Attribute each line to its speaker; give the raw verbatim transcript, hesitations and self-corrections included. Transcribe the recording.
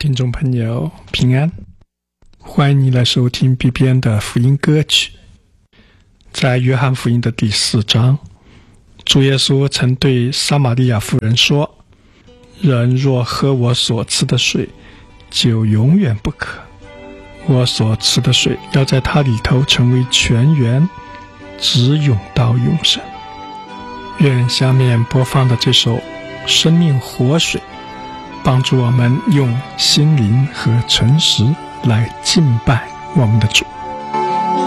Speaker 1: 听众朋友平安，欢迎你来收听 B B N 的福音歌曲。在约翰福音的第四章，主耶稣曾对撒玛利亚妇人说，人若喝我所赐的水，就永远不渴，我所赐的水要在它里头成为泉源，直涌到永生。愿下面播放的这首生命活水帮助我们用心灵和诚实来敬拜我们的主。